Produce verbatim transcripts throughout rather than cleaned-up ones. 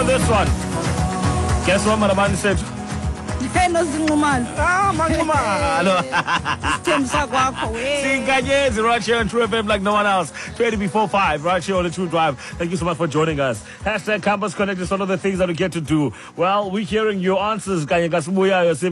on this one? Guess what, Marabani said? Ah, Mankumalo. Singanyezi right here on True F M like no one else. twenty before five, right here on the True Drive. Thank you so much for joining us. Hashtag Campus Connect is one of the things that we get to do. Well, we're hearing your answers. The voice of the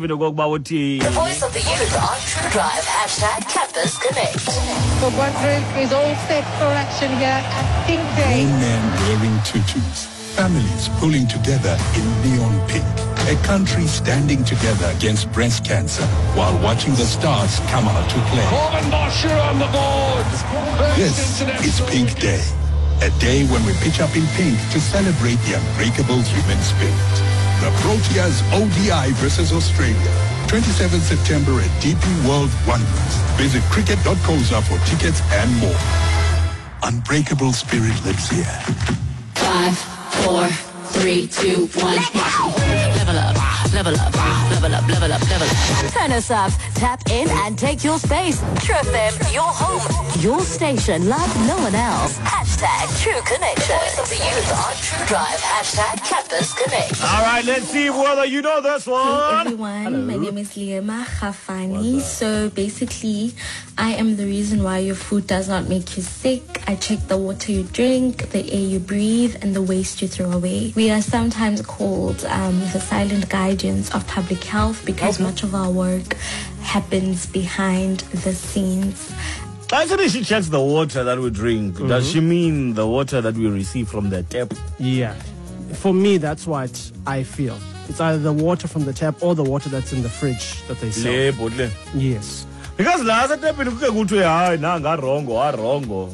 youth on True Drive. Hashtag Campus Connect. The boardroom is all set for action here at Pink Day. One man wearing tutus. Families pulling together in neon pink. A country standing together against breast cancer while watching the stars come out to play. Corbin Bosher on the board. This is Pink Day. A day when we pitch up in pink to celebrate the unbreakable human spirit. The Proteas O D I versus Australia. twenty-seventh September at D P World Wonders. Visit cricket dot coza for tickets and more. Unbreakable spirit lives here. Five, four, three, two, one. Level up, level up, level up, level up, level up. Turn us up, tap in and take your space. True F M, your home, your station, like no one else. Hashtag True Connection. Voice of the youth on True Drive. Hashtag Campus Connect. All right, let's see whether you know this one. Hey everyone, Hello. My name is Liema Khafani. So basically, I am the reason why your food does not make you sick. I check the water you drink, the air you breathe, and the waste you throw away. We are sometimes called um, the silent guardians of public health because okay. much of our work happens behind the scenes. Actually, she checks the water that we drink. Mm-hmm. Does she mean the water that we receive from the tap? Yeah. For me, that's what I feel. It's either the water from the tap or the water that's in the fridge that they sell. Le, yes. Because last time we could go to a nanga wrong or wrong.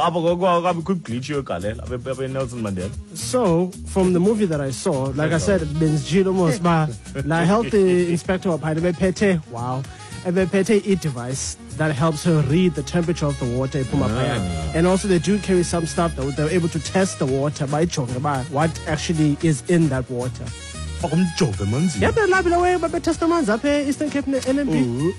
So, from the movie that I saw, like I said, Benzgilo Mosba, la health inspector of Pete, wow, a Pete e device that helps her read the temperature of the water. Ah. And also they do carry some stuff that they're able to test the water by about what actually is in that water. Yeah, they're lapping away, but they test the ones up here, Eastern Cape N M P.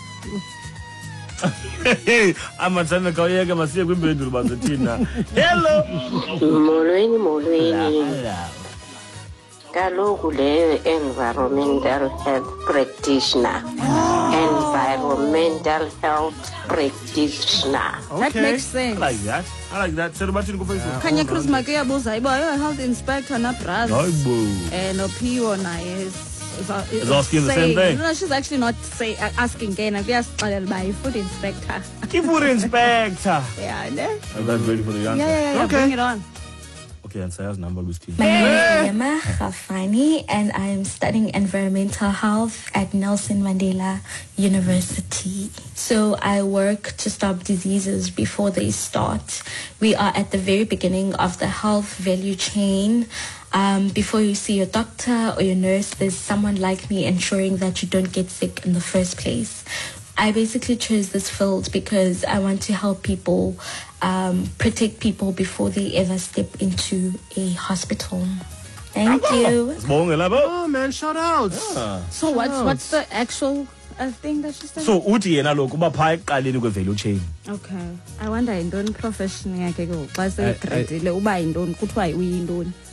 Hey, I'm a son of Koyaga Masia Wimbledon about the Tina. Hello, Molweni, Molweni. Kaloku le environmental health practitioner. Environmental health practitioner. Okay. That makes sense. I like that. I like that. So much in go face. Kanya Cruz Makia Boza, a health inspector na Braz. And Opio na is is asking the same thing. No, she's actually not say asking again. I guess by food inspector. Keep food inspector. Yeah, ne? I'm not ready for the answer. Yeah, yeah, yeah. Okay. Bring it on. Okay, and Saya's number was team. My name is Liema Khafani, and I am studying environmental health at Nelson Mandela University. So I work to stop diseases before they start. We are at the very beginning of the health value chain. Um, before you see your doctor or your nurse, there's someone like me ensuring that you don't get sick in the first place. I basically chose this field because I want to help people, um, protect people before they ever step into a hospital. Thank you. Oh man, shout out. Yeah. So shout what's outs. what's the actual uh, thing that she said? So uthi yena lokhu bapha eqaleni kwe value chain. Okay. I wonder indoni profession yakhe ko xa se graduate uba indoni kuthiwa uyindoni.